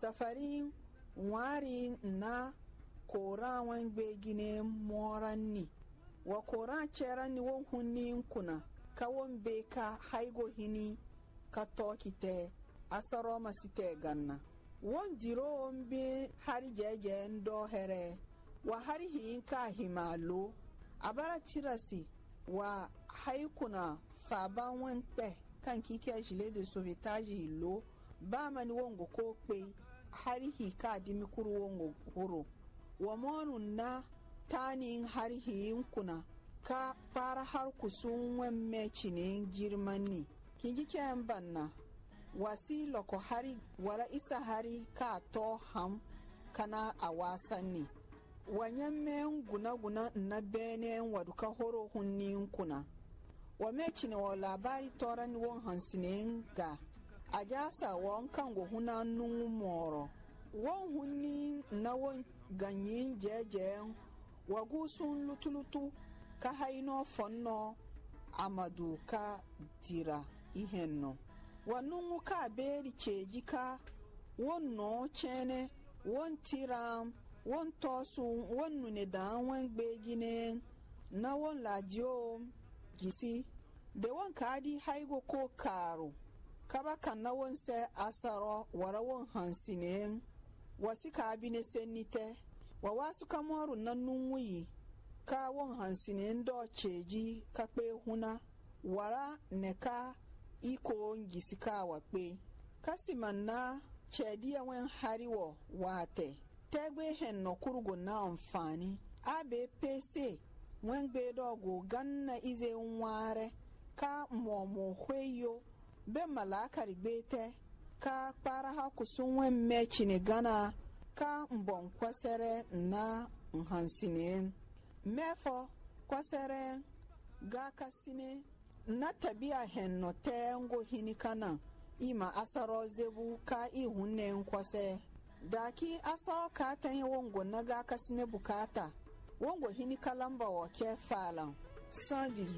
safari wari na kora wan begine moranni wa kora cherani won hunni kuna ka won be ka haigo hini ka tokite asaro masite ganna won diro won be hari jeje ndo here wa hari hin ka himalo abara tirasi wa haikuna faban wante kan kike jile de sauvetage lo ba mani wongo ko pe hari hi ka dimi kuru wongo horo wa monu na tanin hari hi kuna ka fara har kusun wemme cinin girmanni kingi kyan banna wasi loko hari wala isa hari ka to ham kana a wasanni wanyan men guna na bene waduka horo hunnin kuna wa mecine wa labari toran won hansinin ga a jasa won kango huna nun moro won hunni na won ganyin jeje wa gusun lutulutu ka haino fonno amadu ka dira ihenno wannun ka beri ceji ka won no chene won tiram won tosu won nune dan wan gbegine na won ladio gisi de won kadi haigo ko karo kaba kan na won se asaro wara won hansine wasika bine senite wa wasu kamoru nannun wuyi ka won hansine ndo ceji ka pe huna wara neka iko ngisi ka wa pe kasimanna chedi wen hariwo wate tegbe hen no kurugo na amfani abe pc wen gbe dogo ganna ize nware ka momo hweyo be malaka rigbete ka para ha kusun wen mechine gana ka mbon kwasere na hansine mefo kwasere ga kasine na tabia hen no tengo hinikana ima asaro zebu ka ihunne nkwase daki asaro ka tan wongo na ga kasine bukata wongo hinika lamba wa ke falan 118